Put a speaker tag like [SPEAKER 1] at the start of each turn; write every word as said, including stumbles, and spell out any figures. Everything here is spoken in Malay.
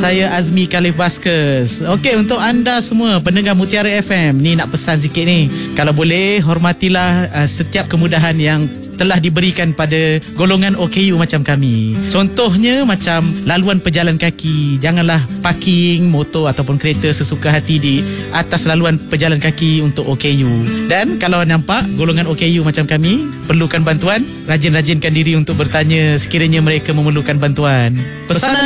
[SPEAKER 1] Saya Azmi Khalif Baskers. Okey, untuk anda semua pendengar Mutiara F M, ni nak pesan sikit ni. Kalau boleh, hormatilah uh, setiap kemudahan yang telah diberikan pada golongan O K U macam kami. Contohnya macam laluan pejalan kaki. Janganlah parking motor ataupun kereta sesuka hati di atas laluan pejalan kaki untuk O K U. Dan kalau nampak golongan O K U macam kami perlukan bantuan, rajin-rajinkan diri untuk bertanya sekiranya mereka memerlukan bantuan. Pesanan